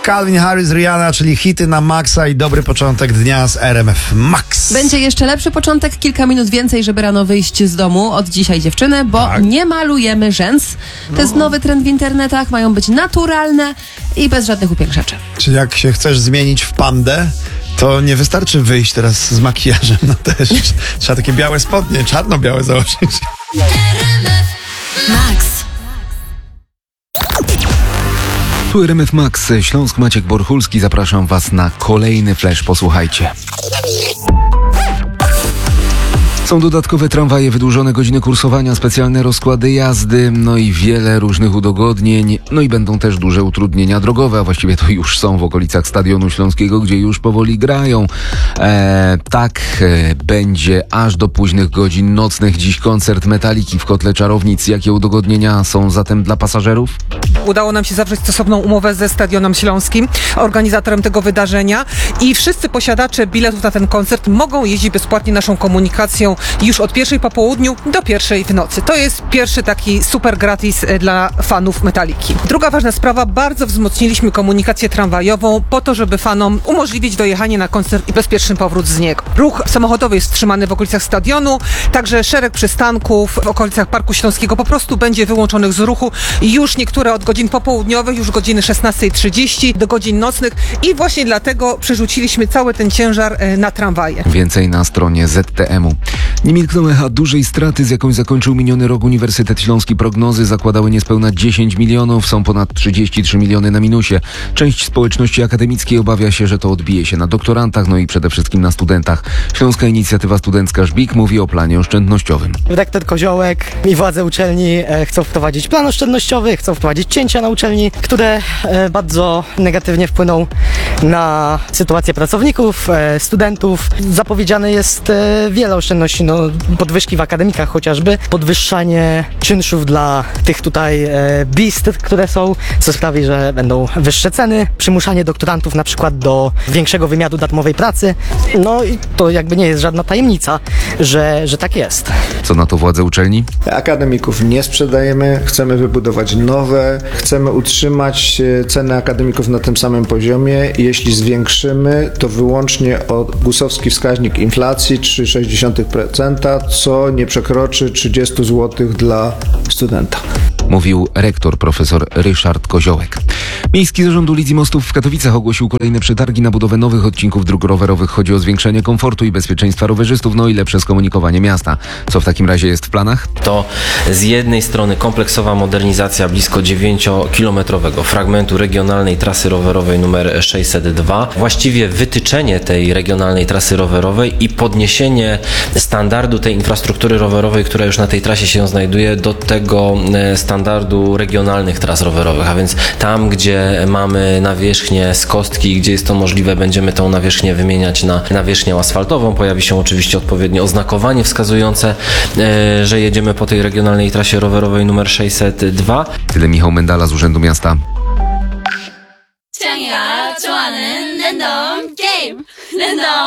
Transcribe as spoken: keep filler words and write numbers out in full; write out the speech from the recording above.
Calvin Harris, Rihanna, czyli hity na maksa i dobry początek dnia z R M F Max. Będzie jeszcze lepszy początek, kilka minut więcej, żeby rano wyjść z domu. Od dzisiaj dziewczyny, bo Tak. nie malujemy rzęs. To No. jest nowy trend w internetach, mają być naturalne i bez żadnych upiększaczy. Czyli jak się chcesz zmienić w pandę, to nie wystarczy wyjść teraz z makijażem na deszcz. Trzeba takie białe spodnie, czarno-białe założyć. Max. Tu R M F Max, Śląsk, Maciek Borchulski. Zapraszam Was na kolejny flash. Posłuchajcie. Są dodatkowe tramwaje, wydłużone godziny kursowania, specjalne rozkłady jazdy, no i wiele różnych udogodnień. No i będą też duże utrudnienia drogowe, a właściwie to już są w okolicach Stadionu Śląskiego, gdzie już powoli grają. E, tak e, będzie aż do późnych godzin nocnych. Dziś koncert Metaliki w Kotle Czarownic. Jakie udogodnienia są zatem dla pasażerów? Udało nam się zawrzeć stosowną umowę ze Stadionem Śląskim, organizatorem tego wydarzenia, i wszyscy posiadacze biletów na ten koncert mogą jeździć bezpłatnie naszą komunikacją już od pierwszej po południu do pierwszej w nocy. To jest pierwszy taki super gratis dla fanów Metaliki. Druga ważna sprawa, bardzo wzmocniliśmy komunikację tramwajową po to, żeby fanom umożliwić dojechanie na koncert i bezpieczny powrót z niego. Ruch samochodowy jest wstrzymany w okolicach stadionu, także szereg przystanków w okolicach Parku Śląskiego po prostu będzie wyłączonych z ruchu. Już niektóre od godzin popołudniowych, już godziny szesnasta trzydzieści do godzin nocnych, i właśnie dlatego przerzuciliśmy cały ten ciężar na tramwaje. Więcej na stronie Z T M-u. Nie milkną echa dużej straty, z jaką zakończył miniony rok Uniwersytet Śląski. Prognozy zakładały niespełna dziesięć milionów, są ponad trzydzieści trzy miliony na minusie. Część społeczności akademickiej obawia się, że to odbije się na doktorantach, no i przede wszystkim na studentach. Śląska Inicjatywa Studencka Żbik mówi o planie oszczędnościowym. Rektor Koziołek i władze uczelni e, chcą wprowadzić plan oszczędnościowy, chcą wprowadzić cięcia na uczelni, które e, bardzo negatywnie wpłyną na sytuację pracowników, e, studentów. Zapowiedziane jest e, wiele oszczędności, no, podwyżki w akademikach chociażby, podwyższanie czynszów dla tych tutaj e, bist, które są, co sprawi, że będą wyższe ceny, przymuszanie doktorantów na przykład do większego wymiaru darmowej pracy. No i to jakby nie jest żadna tajemnica, że, że tak jest. Co na to władze uczelni? Akademików nie sprzedajemy, chcemy wybudować nowe, chcemy utrzymać ceny akademików na tym samym poziomie. Jeśli zwiększymy, to wyłącznie o gusowski wskaźnik inflacji trzy przecinek sześć procent, co nie przekroczy trzydzieści złotych dla studenta. Mówił rektor profesor Ryszard Koziołek. Miejski Zarząd Ulic i Mostów w Katowicach ogłosił kolejne przetargi na budowę nowych odcinków dróg rowerowych. Chodzi o zwiększenie komfortu i bezpieczeństwa rowerzystów, no i lepsze skomunikowanie miasta. Co w takim razie jest w planach? To z jednej strony kompleksowa modernizacja blisko dziewięciokilometrowego fragmentu regionalnej trasy rowerowej numer sześćset dwa. Właściwie wytyczenie tej regionalnej trasy rowerowej i podniesienie standardu tej infrastruktury rowerowej, która już na tej trasie się znajduje, do tego standardu regionalnych tras rowerowych, a więc tam, gdzie mamy nawierzchnię z kostki, gdzie jest to możliwe, będziemy tą nawierzchnię wymieniać na nawierzchnię asfaltową. Pojawi się oczywiście odpowiednie oznakowanie wskazujące, e, że jedziemy po tej regionalnej trasie rowerowej numer sześćset dwa. Tyle Michał Mendala z Urzędu Miasta. 창이가 좋아하는 랜덤 게임. 랜덤